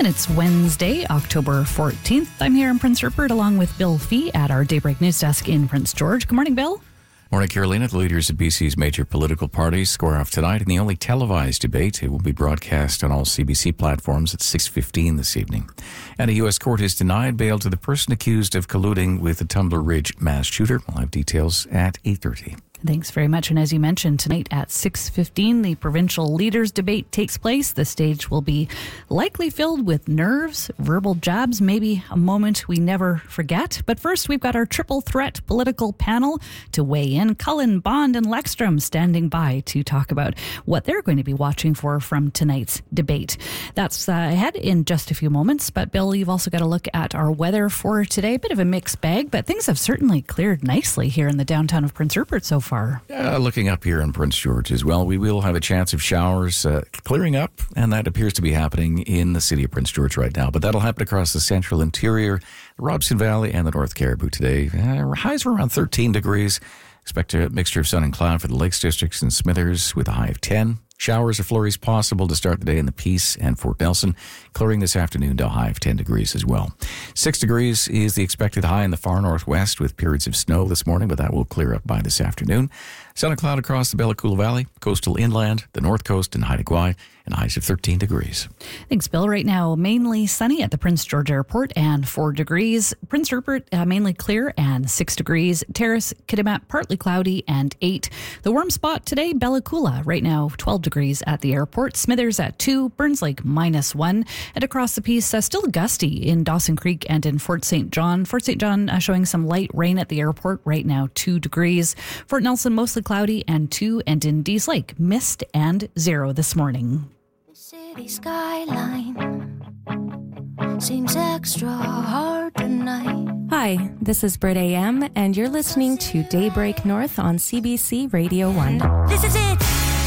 And it's Wednesday, October 14th. I'm here in Prince Rupert along with Bill Fee at our Daybreak News Desk in Prince George. Good morning, Bill. Morning, Carolina. The leaders of BC's major political parties square off tonight in the only televised debate. It will be broadcast on all CBC platforms at 6:15 this evening. And a U.S. court has denied bail to the person accused of colluding with the Tumbler Ridge mass shooter. We'll have details at 8:30. Thanks very much. And as you mentioned, tonight at 6:15, the provincial leaders debate takes place. The stage will be likely filled with nerves, verbal jabs, maybe a moment we never forget. But first, we've got our triple threat political panel to weigh in. Cullen, Bond, and Lekstrom standing by to talk about what they're going to be watching for from tonight's debate. That's ahead in just a few moments. But Bill, you've also got to look at our weather for today. A bit of a mixed bag, but things have certainly cleared nicely here in the downtown of Prince Rupert so far. Looking up here in Prince George as well, we will have a chance of showers clearing up, and that appears to be happening in the city of Prince George right now. But that'll happen across the central interior, the Robson Valley, and the North Caribou today. Highs are around 13 degrees. Expect a mixture of sun and cloud for the Lakes districts and Smithers with a high of 10. Showers or flurries possible to start the day in the Peace and Fort Nelson, clearing this afternoon to a high of 10 degrees as well. 6 degrees is the expected high in the far northwest with periods of snow this morning, but that will clear up by this afternoon. Sun and cloud across the Bella Coola Valley, coastal inland, the North Coast, and Haida Gwaii, and highs of 13 degrees. Thanks, Bill. Right now, mainly sunny at the Prince George Airport and 4 degrees. Prince Rupert, mainly clear and 6 degrees. Terrace, Kitimat, partly cloudy and 8. The warm spot today, Bella Coola. Right now, 12 degrees at the airport. Smithers at 2. Burns Lake -1. And across the Peace, still gusty in Dawson Creek and in Fort St. John. Fort St. John showing some light rain at the airport. Right now, 2 degrees. Fort Nelson, mostly cloudy and 2. And in Dease Lake, mist and 0 this morning. City skyline seems extra hard tonight. Hi, this is Britt AM, and you're listening to Daybreak North on CBC Radio 1. This is it.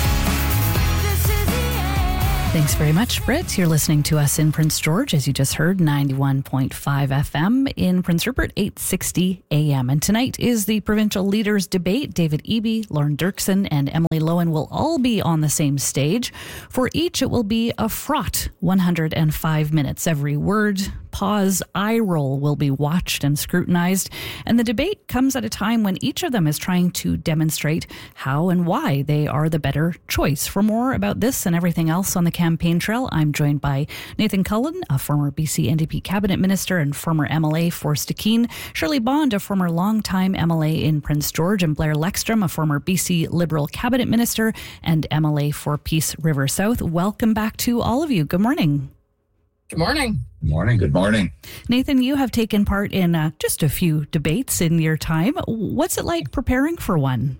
Thanks very much, Britt. You're listening to us in Prince George, as you just heard, 91.5 FM in Prince Rupert, 860 AM. And tonight is the provincial leaders debate. David Eby, Lauren Dirksen, and Emily Lowen will all be on the same stage. For each, it will be a fraught 105 minutes. Every word, pause, eye roll will be watched and scrutinized. And the debate comes at a time when each of them is trying to demonstrate how and why they are the better choice. For more about this and everything else on the campaign trail, I'm joined by Nathan Cullen, a former BC NDP cabinet minister and former MLA for Stikeen, Shirley Bond, a former longtime MLA in Prince George, and Blair Lekstrom, a former BC Liberal cabinet minister and MLA for Peace River South. Welcome back to all of you. Good morning. Good morning. Good morning. Good morning. Nathan, you have taken part in just a few debates in your time. What's it like preparing for one?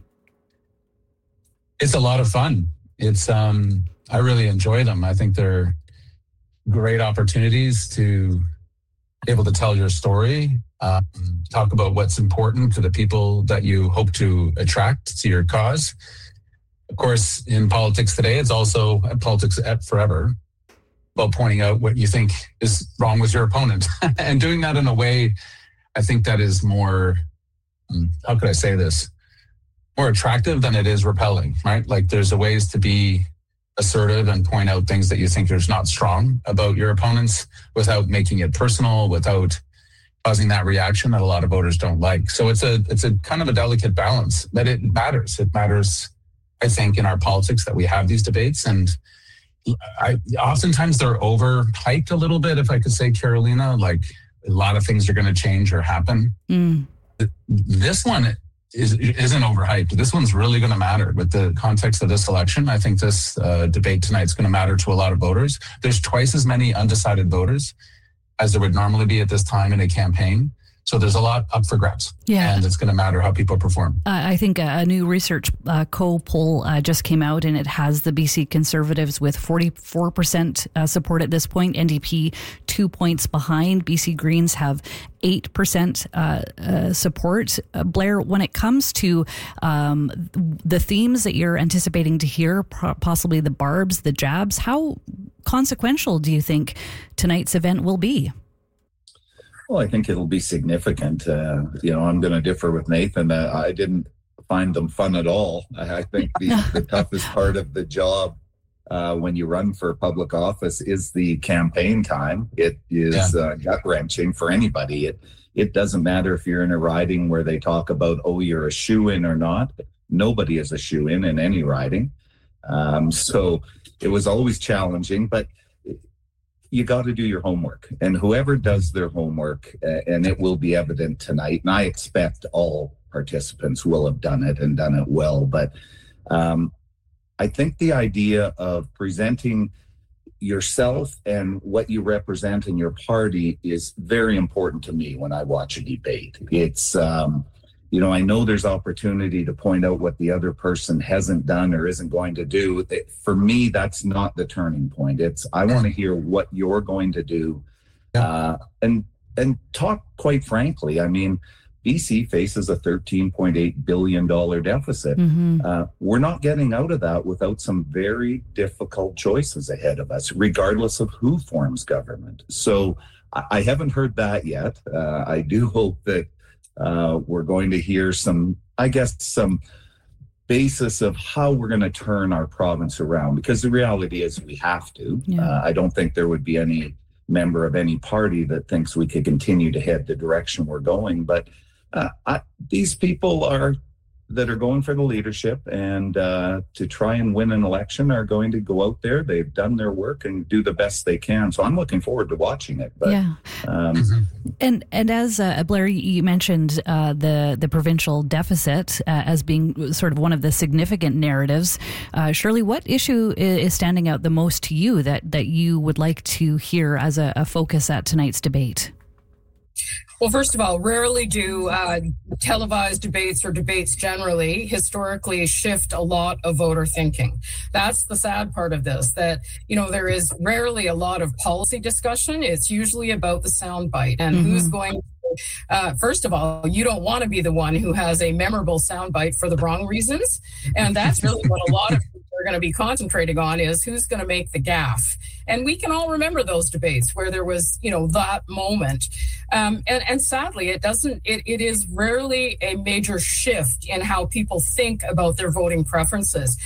It's a lot of fun. It's I really enjoy them. I think they're great opportunities to be able to tell your story, talk about what's important to the people that you hope to attract to your cause. Of course, in politics today, it's also politics forever. About pointing out what you think is wrong with your opponent and doing that in a way, I think that is more, how could I say this, more attractive than it is repelling, right? Like there's ways to be assertive and point out things that you think there's not strong about your opponents without making it personal, without causing that reaction that a lot of voters don't like. So it's a kind of a delicate balance, but it matters. It matters, I think, in our politics that we have these debates, and oftentimes they're overhyped a little bit, if I could say, Carolina, like a lot of things are going to change or happen. This one isn't overhyped. This one's really going to matter with the context of this election. I think this debate tonight is going to matter to a lot of voters. There's twice as many undecided voters as there would normally be at this time in a campaign. So there's a lot up for grabs, and it's going to matter how people perform. I think a new research poll just came out, and it has the BC Conservatives with 44% support at this point. NDP 2 points behind. BC Greens have 8% support. Blair, when it comes to the themes that you're anticipating to hear, possibly the barbs, the jabs, how consequential do you think tonight's event will be? Well, I think it'll be significant. I'm going to differ with Nathan. I didn't find them fun at all. I think the toughest part of the job when you run for public office is the campaign time. It is gut-wrenching for anybody. It doesn't matter if you're in a riding where they talk about, oh, you're a shoo-in or not. Nobody is a shoo-in in any riding. So it was always challenging, but you got to do your homework. And whoever does their homework, and it will be evident tonight, and I expect all participants will have done it and done it well, but I think the idea of presenting yourself and what you represent in your party is very important to me when I watch a debate. It's, I know there's opportunity to point out what the other person hasn't done or isn't going to do. For me, that's not the turning point. It's, I want to hear what you're going to do, and talk quite frankly. I mean, BC faces a $13.8 billion deficit. We're not getting out of that without some very difficult choices ahead of us, regardless of who forms government. So I haven't heard that yet. I do hope that we're going to hear some basis of how we're going to turn our province around, because the reality is we have to. I don't think there would be any member of any party that thinks we could continue to head the direction we're going. But these people that are going for the leadership and to try and win an election are going to go out there. They've done their work and do the best they can. So I'm looking forward to watching it. But, And as Blair, you mentioned the provincial deficit as being sort of one of the significant narratives. Shirley, what issue is standing out the most to you that you would like to hear as a focus at tonight's debate? Well, first of all, rarely do televised debates or debates generally historically shift a lot of voter thinking. That's the sad part of this, that, there is rarely a lot of policy discussion. It's usually about the soundbite and who's going to, first of all, you don't want to be the one who has a memorable soundbite for the wrong reasons. And that's really what a lot of people are going to be concentrating on, is who's going to make the gaffe. And we can all remember those debates where there was, that moment. And sadly, it is rarely a major shift in how people think about their voting preferences.